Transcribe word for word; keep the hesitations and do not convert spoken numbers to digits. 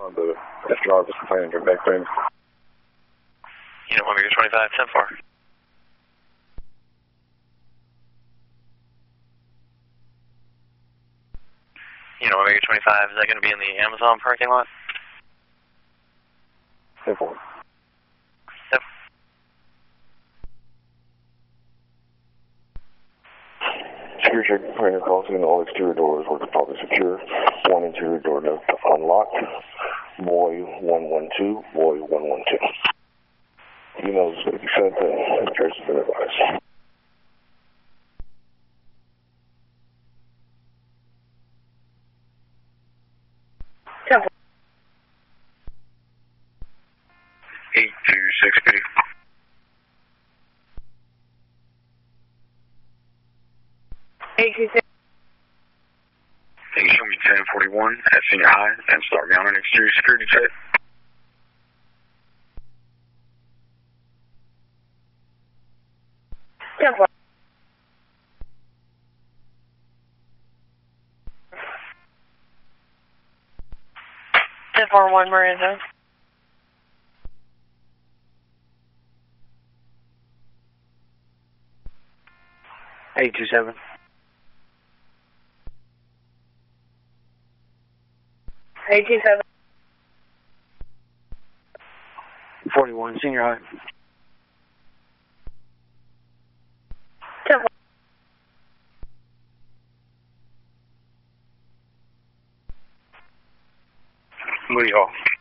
On the F driver was complaining of back pain. Unit one, twenty-five, ten four. Unit one, twenty-five, is that going to be in the Amazon parking lot? ten four. Yep. Security check, planning crossing, all exterior doors were properly secure. One interior door left unlocked. Boy one one two, boy one one two. You know, it's going to be sent and address has been advised. eight two six B. eight two six. Can you show me ten forty-one at Senior High and start me on an exterior security check? ten four. ten four one Miranda. eight two seven. eight two seven. forty-one, Senior High. ten four. Lee Hall.